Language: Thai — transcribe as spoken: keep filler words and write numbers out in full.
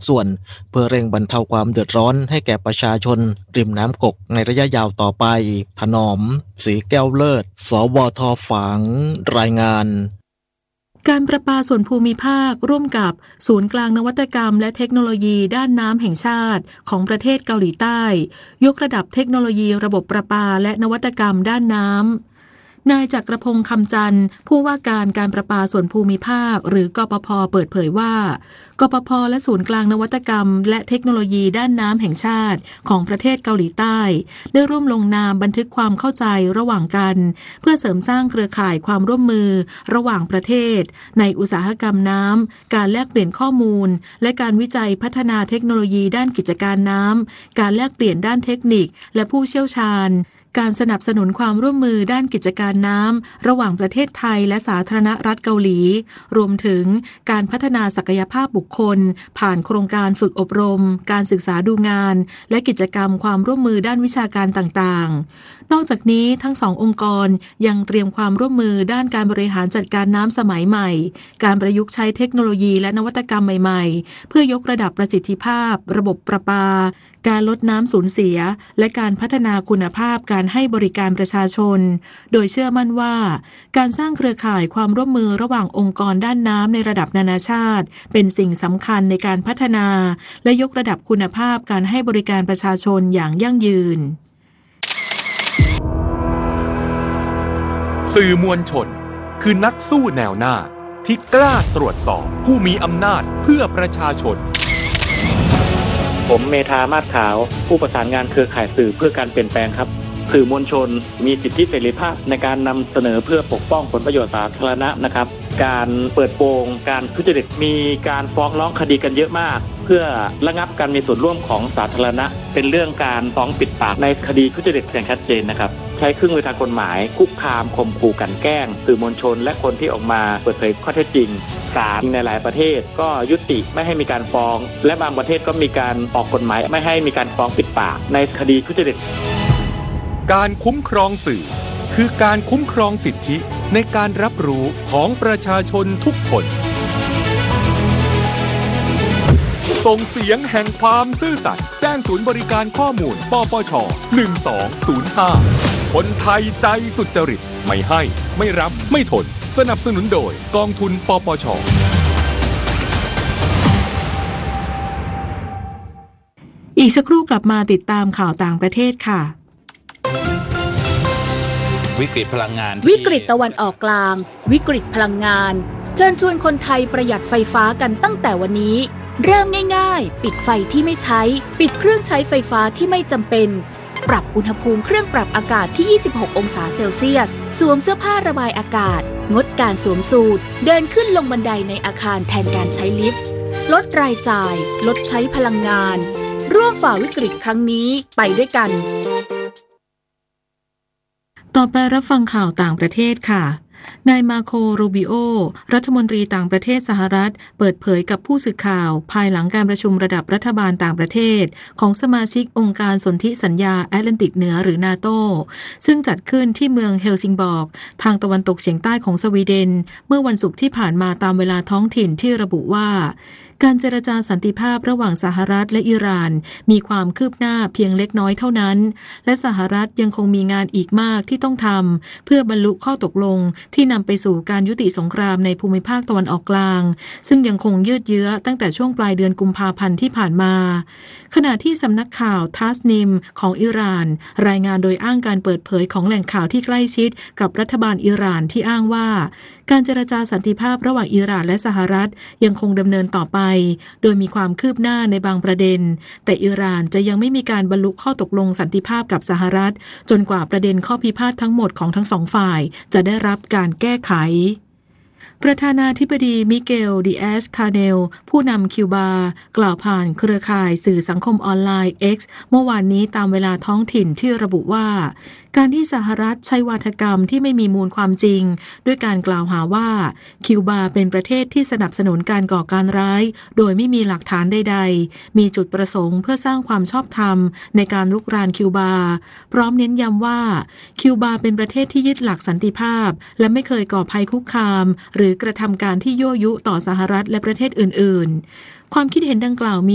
ส่วนเพื่อเร่งบรรเทาความเดือดร้อนให้แก่ประชาชนริมน้ำกกในระยะยาวต่อไปถนอมศรีแก้วเลิศสวท.ฝางรายงานการประปาส่วนภูมิภาคร่วมกับศูนย์กลางนวัตกรรมและเทคโนโลยีด้านน้ำแห่งชาติของประเทศเกาหลีใต้ยกระดับเทคโนโลยีระบบประปาและนวัตกรรมด้านน้ำนายจักรพงษ์คำจันทร์ผู้ว่าการการประปาส่วนภูมิภาคหรือกปภ.เปิดเผยว่ากปภ.และศูนย์กลางนวัตกรรมและเทคโนโลยีด้านน้ำแห่งชาติของประเทศเกาหลีใต้ได้ร่วมลงนามบันทึกความเข้าใจระหว่างกันเพื่อเสริมสร้างเครือข่ายความร่วมมือระหว่างประเทศในอุตสาหกรรมน้ำการแลกเปลี่ยนข้อมูลและการวิจัยพัฒนาเทคโนโลยีด้านกิจการน้ำการแลกเปลี่ยนด้านเทคนิคและผู้เชี่ยวชาญการสนับสนุนความร่วมมือด้านกิจการน้ำระหว่างประเทศไทยและสาธารณรัฐเกาหลีรวมถึงการพัฒนาศักยภาพบุคคลผ่านโครงการฝึกอบรมการศึกษาดูงานและกิจกรรมความร่วมมือด้านวิชาการต่างๆนอกจากนี้ทั้งสององค์กรยังเตรียมความร่วมมือด้านการบริหารจัดการน้ำสมัยใหม่การประยุกต์ใช้เทคโนโลยีและนวัตกรรมใหม่ๆเพื่อยกระดับประสิทธิภาพระบบประปาการลดน้ำสูญเสียและการพัฒนาคุณภาพการให้บริการประชาชนโดยเชื่อมั่นว่าการสร้างเครือข่ายความร่วมมือระหว่างองค์กรด้านน้ำในระดับนานาชาติเป็นสิ่งสำคัญในการพัฒนาและยกระดับคุณภาพการให้บริการประชาชนอย่างยั่งยืนสื่อมวลชนคือนักสู้แนวหน้าที่กล้าตรวจสอบผู้มีอำนาจเพื่อประชาชนผมเมธามาศขาวผู้ประสานงานเครือข่ายสื่อเพื่อการเปลี่ยนแปลงครับสื่อมวลชนมีสิทธิเสรีภาพในการนำเสนอเพื่อปกป้องผลประโยชน์สาธารณะนะครับการเปิดโปงการทุจริตมีการฟ้องร้องคดีกันเยอะมากเพื่อระงับการมีส่วนร่วมของสาธารณะเป็นเรื่องการฟ้องปิดปากในคดีทุจริตอย่างชัดเจนนะครับใช้เครื่องมือทางกฎหมายคุกคามข่มขู่กันแกล้งสื่อมวลชนและคนที่ออกมาเปิดเผยข้อเท็จจริงศาลในหลายประเทศก็ยุติไม่ให้มีการฟ้องและบางประเทศก็มีการออกกฎหมายไม่ให้มีการฟ้องปิดปากในคดีทุจริตการคุ้มครองสื่อคือการคุ้มครองสิทธิในการรับรู้ของประชาชนทุกคนส่งเสียงแห่งความซื่อสัตย์แจ้งศูนย์บริการข้อมูลปปชหนึ่งสองศูนย์ห้าคนไทยใจสุจริตไม่ให้ไม่รับไม่ทนสนับสนุนโดยกองทุนปปชอีกสักครู่กลับมาติดตามข่าวต่างประเทศค่ะวิกฤตพลังงานวิกฤตตะวันออกกลางวิกฤตพลังงานเชิญชวนคนไทยประหยัดไฟฟ้ากันตั้งแต่วันนี้เริ่มง่ายๆปิดไฟที่ไม่ใช้ปิดเครื่องใช้ไฟฟ้าที่ไม่จำเป็นปรับอุณหภูมิเครื่องปรับอากาศที่ยี่สิบหกองศาเซลเซียสสวมเสื้อผ้าระบายอากาศงดการสวมสูทเดินขึ้นลงบันไดในอาคารแทนการใช้ลิฟต์ลดรายจ่ายลดใช้พลังงานร่วมฝ่าวิกฤตครั้งนี้ไปด้วยกันต่อไปรับฟังข่าวต่างประเทศค่ะนายมาโครูบิโอรัฐมนตรีต่างประเทศสหรัฐเปิดเผยกับผู้สื่อข่าวภายหลังการประชุมระดับรัฐบาลต่างประเทศของสมาชิกองค์การสนธิสัญญาแอตแลนติกเหนือหรือนาโตซึ่งจัดขึ้นที่เมืองเฮลซิงบอร์กทางตะวันตกเฉียงใต้ของสวีเดนเมื่อวันศุกร์ที่ผ่านมาตามเวลาท้องถิ่นที่ระบุว่าการเจรจาสันติภาพระหว่างสหรัฐและอิหร่านมีความคืบหน้าเพียงเล็กน้อยเท่านั้นและสหรัฐยังคงมีงานอีกมากที่ต้องทำเพื่อบรรลุข้อตกลงที่นำไปสู่การยุติสงครามในภูมิภาคตะวันออกกลางซึ่งยังคงยืดเยื้อตั้งแต่ช่วงปลายเดือนกุมภาพันธ์ที่ผ่านมาขณะที่สำนักข่าวทัสนิมของอิหร่านรายงานโดยอ้างการเปิดเผยของแหล่งข่าวที่ใกล้ชิดกับรัฐบาลอิหร่านที่อ้างว่าการเจรจาสันติภาพระหว่างอิหร่านและสหรัฐยังคงดำเนินต่อไปโดยมีความคืบหน้าในบางประเด็นแต่อิหร่านจะยังไม่มีการบรรลุข้อตกลงสันติภาพกับสหรัฐจนกว่าประเด็นข้อพิพาททั้งหมดของทั้งสองฝ่ายจะได้รับการแก้ไขประธานาธิบดีมิเกลดิแอสคาเนลผู้นำคิวบากล่าวผ่านเครือข่ายสื่อสังคมออนไลน์ X เมื่อวานนี้ตามเวลาท้องถิ่นที่ระบุว่าการที่สหรัฐใช้วาทกรรมที่ไม่มีมูลความจริงด้วยการกล่าวหาว่าคิวบาเป็นประเทศที่สนับสนุนการก่อการร้ายโดยไม่มีหลักฐานใดๆมีจุดประสงค์เพื่อสร้างความชอบธรรมในการรุกรานคิวบาพร้อมเน้นย้ำว่าคิวบาเป็นประเทศที่ยึดหลักสันติภาพและไม่เคยก่อภัยคุกคามหรือกระทำการที่ยั่วยุต่อสหรัฐและประเทศอื่นๆความคิดเห็นดังกล่าวมี